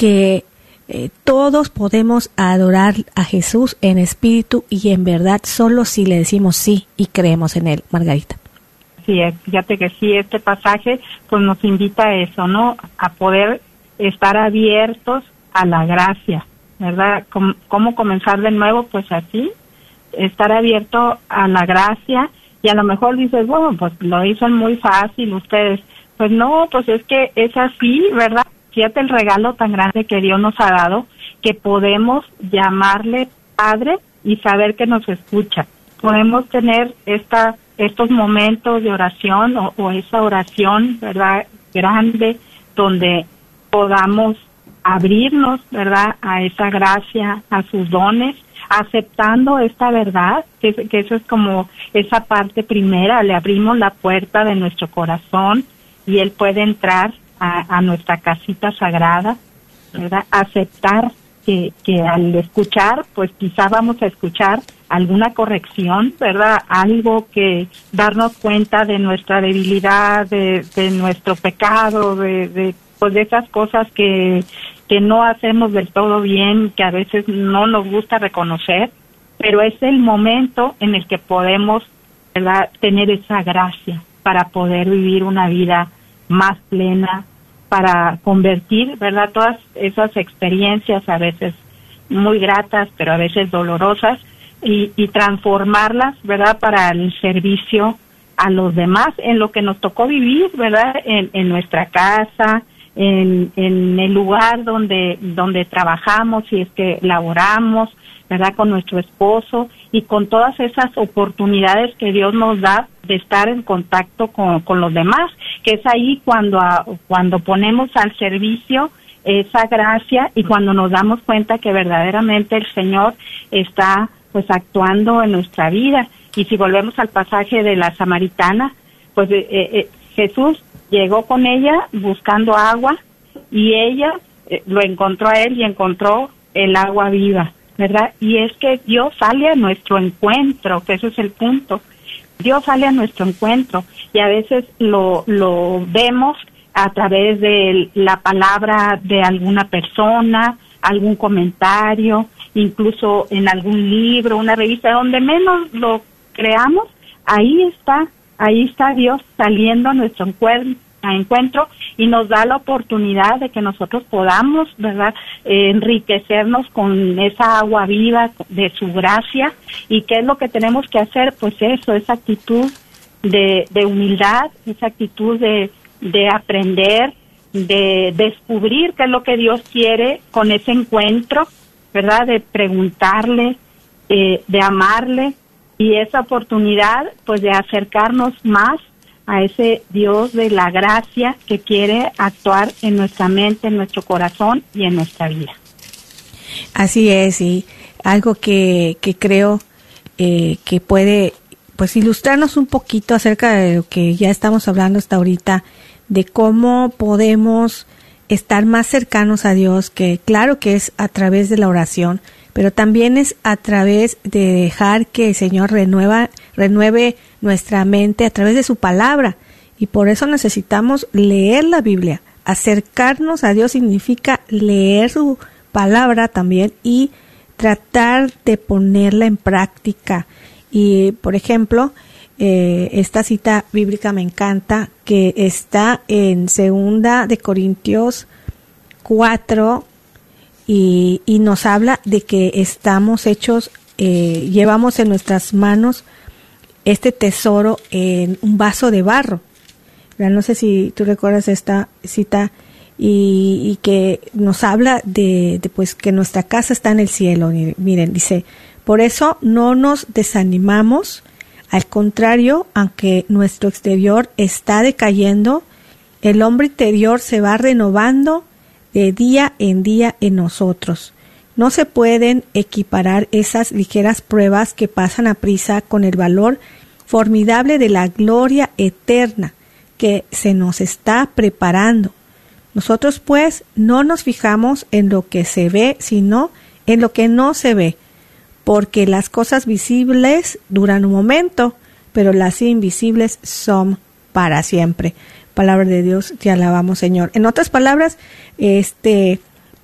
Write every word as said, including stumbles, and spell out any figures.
que eh, todos podemos adorar a Jesús en espíritu y en verdad solo si le decimos sí y creemos en Él, Margarita. Sí, fíjate que sí, este pasaje pues nos invita a eso, ¿no? A poder estar abiertos a la gracia, ¿verdad? ¿Cómo, cómo comenzar de nuevo? Pues así, estar abierto a la gracia. Y a lo mejor dices, bueno, pues lo hizo muy fácil ustedes. Pues no, pues es que es así, ¿verdad? Fíjate el regalo tan grande que Dios nos ha dado, que podemos llamarle Padre y saber que nos escucha. Podemos tener esta estos momentos de oración o, o esa oración, ¿verdad?, grande, donde podamos abrirnos, ¿verdad?, a esa gracia, a sus dones, aceptando esta verdad, que, que eso es como esa parte primera, le abrimos la puerta de nuestro corazón y Él puede entrar a, a nuestra casita sagrada, ¿verdad?, aceptar que, que al escuchar, pues quizá vamos a escuchar alguna corrección, ¿verdad?, algo que darnos cuenta de nuestra debilidad, de, de nuestro pecado, de, de, pues de esas cosas que que no hacemos del todo bien, que a veces no nos gusta reconocer, pero es el momento en el que podemos, ¿verdad?, tener esa gracia para poder vivir una vida más plena, para convertir, ¿verdad?, todas esas experiencias a veces muy gratas, pero a veces dolorosas, y, y transformarlas, ¿verdad?, para el servicio a los demás, en lo que nos tocó vivir, ¿verdad?, en, en nuestra casa, En, en el lugar donde donde trabajamos, si es que laboramos, ¿verdad?, con nuestro esposo, y con todas esas oportunidades que Dios nos da de estar en contacto con, con los demás, que es ahí cuando a, cuando ponemos al servicio esa gracia y cuando nos damos cuenta que verdaderamente el Señor está pues actuando en nuestra vida. Y si volvemos al pasaje de la samaritana, pues eh, eh, Jesús llegó con ella buscando agua y ella eh, lo encontró a él y encontró el agua viva, ¿verdad? Y es que Dios sale a nuestro encuentro, que ese es el punto. Dios sale a nuestro encuentro y a veces lo, lo vemos a través de la palabra de alguna persona, algún comentario, incluso en algún libro, una revista, donde menos lo creamos, ahí está. Ahí está Dios saliendo a nuestro encuentro y nos da la oportunidad de que nosotros podamos, ¿verdad?, eh, enriquecernos con esa agua viva de su gracia. ¿Y qué es lo que tenemos que hacer? Pues eso, esa actitud de, de humildad, esa actitud de, de aprender, de descubrir qué es lo que Dios quiere con ese encuentro, ¿verdad?, de preguntarle, eh, de amarle. Y esa oportunidad, pues, de acercarnos más a ese Dios de la gracia que quiere actuar en nuestra mente, en nuestro corazón y en nuestra vida. Así es, y algo que, que creo eh, que puede, pues, ilustrarnos un poquito acerca de lo que ya estamos hablando hasta ahorita, de cómo podemos estar más cercanos a Dios, que claro que es a través de la oración, pero también es a través de dejar que el Señor renueva, renueve nuestra mente a través de su palabra. Y por eso necesitamos leer la Biblia. Acercarnos a Dios significa leer su palabra también y tratar de ponerla en práctica. Y, por ejemplo, eh, esta cita bíblica me encanta, que está en Segunda de Corintios cuatro, Y, y nos habla de que estamos hechos, eh, llevamos en nuestras manos este tesoro en un vaso de barro. No sé si tú recuerdas esta cita, y, y que nos habla de, de pues que nuestra casa está en el cielo. Miren, dice, por eso no nos desanimamos, al contrario, aunque nuestro exterior está decayendo, el hombre interior se va renovando de día en día en nosotros. No se pueden equiparar esas ligeras pruebas que pasan a prisa con el valor formidable de la gloria eterna que se nos está preparando. Nosotros, pues, no nos fijamos en lo que se ve, sino en lo que no se ve, porque las cosas visibles duran un momento, pero las invisibles son para siempre. Palabra de Dios, te alabamos, Señor. En otras palabras, este